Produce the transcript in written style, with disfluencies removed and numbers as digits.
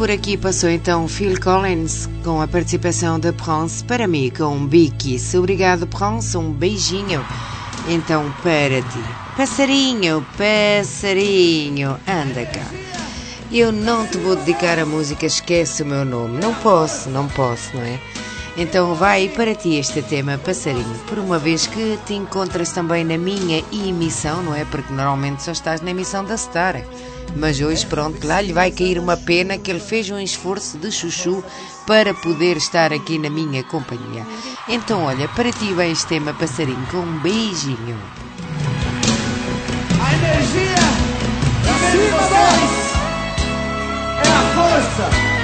por aqui passou então Phil Collins com a participação da Prince para mim com um biquíce. Obrigado, Prince, um beijinho. Então para ti, passarinho, passarinho, anda cá. Eu não te vou dedicar a música Esquece o Meu Nome. Não posso, não é? Então vai para ti este tema, passarinho, por uma vez que te encontras também na minha emissão, não é? Porque normalmente só estás na emissão da Star. Mas hoje, pronto, lá lhe vai cair uma pena que ele fez um esforço de chuchu para poder estar aqui na minha companhia. Então, olha, para ti vai este tema, passarinho, com um beijinho. A energia da cima, é a força.